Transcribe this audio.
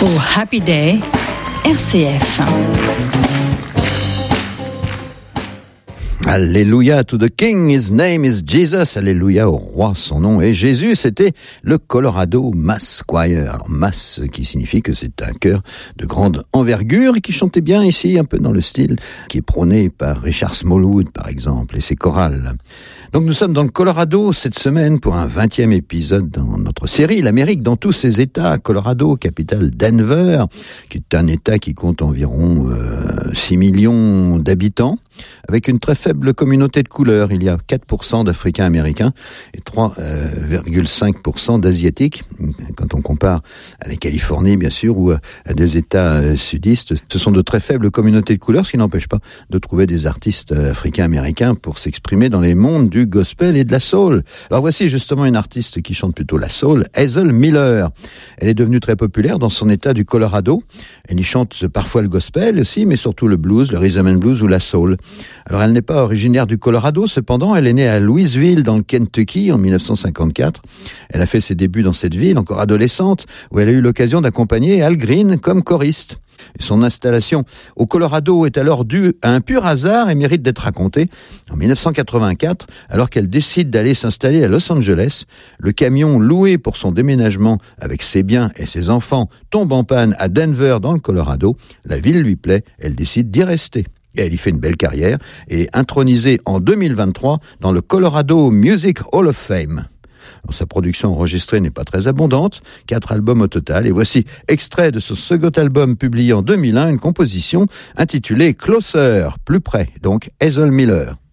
Oh Happy Day, RCF. Alléluia to the King, his name is Jesus. Alléluia au roi, son nom est Jésus. C'était le Colorado Mass Choir. Alors Mass qui signifie que c'est un chœur de grande envergure et qui chantait bien ici, un peu dans le style qui est prôné par Richard Smallwood par exemple et ses chorales. Donc nous sommes dans le Colorado cette semaine pour un 20e épisode dans notre série, l'Amérique dans tous ses États. Colorado, capitale Denver, qui est un État qui compte environ 6 millions d'habitants, avec une très faible communauté de couleurs. Il y a 4% d'Africains américains et 3,5% d'Asiatiques. Quand on compare à la Californie, bien sûr, ou à des États sudistes, ce sont de très faibles communautés de couleurs, ce qui n'empêche pas de trouver des artistes africains-américains pour s'exprimer dans les mondes du gospel et de la soul. Alors voici justement une artiste qui chante plutôt la soul, Hazel Miller. Elle est devenue très populaire dans son État du Colorado. Elle y chante parfois le gospel aussi, mais surtout le blues, le rhythm and blues ou la soul. Alors elle n'est pas originaire du Colorado, cependant elle est née à Louisville dans le Kentucky en 1954. Elle a fait ses débuts dans cette ville, encore adolescente, où elle a eu l'occasion d'accompagner Al Green comme choriste. Son installation au Colorado est alors due à un pur hasard et mérite d'être racontée. En 1984, alors qu'elle décide d'aller s'installer à Los Angeles, le camion loué pour son déménagement avec ses biens et ses enfants tombe en panne à Denver dans le Colorado. La ville lui plaît, elle décide d'y rester. Et elle y fait une belle carrière et est intronisée en 2023 dans le Colorado Music Hall of Fame. Alors, sa production enregistrée n'est pas très abondante, 4 albums au total, et voici extrait de ce second album publié en 2001, une composition intitulée Closer, plus près, donc Hazel Miller.